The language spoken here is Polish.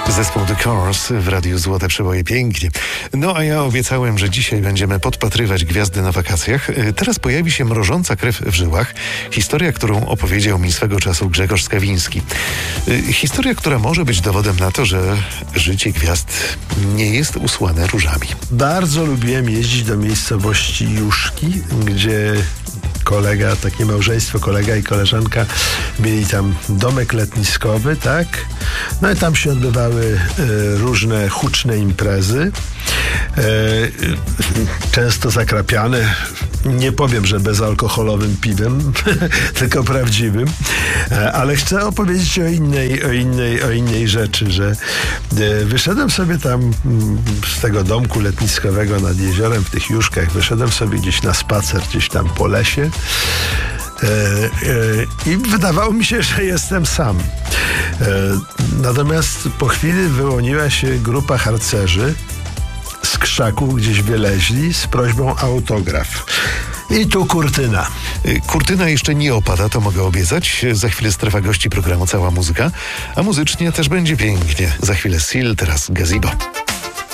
Zespół The Cars w Radiu Złote Przeboje. Pięknie. No a ja obiecałem, że dzisiaj będziemy podpatrywać gwiazdy na wakacjach. Teraz pojawi się mrożąca krew w żyłach. Historia, którą opowiedział mi swego czasu Grzegorz Skawiński. Historia, która może być dowodem na to, że życie gwiazd nie jest usłane różami. Bardzo lubiłem jeździć do miejscowości Juszki, gdzie takie małżeństwo, kolega i koleżanka mieli tam domek letniskowy, tak? No i tam się odbywały różne huczne imprezy, często zakrapiane, nie powiem, że bezalkoholowym piwem, tylko prawdziwym, ale chcę opowiedzieć o innej rzeczy, że wyszedłem sobie tam z tego domku letniskowego nad jeziorem w tych Juszkach, wyszedłem sobie gdzieś na spacer, gdzieś tam po lesie i wydawało mi się, że jestem sam. Natomiast po chwili wyłoniła się grupa harcerzy z krzaków, gdzieś wyleźli z prośbą o autograf. I tu kurtyna. Kurtyna jeszcze nie opada, to mogę obiecać. Za chwilę strefa gości programu Cała Muzyka, a muzycznie też będzie pięknie. Za chwilę Seal, teraz Gazebo.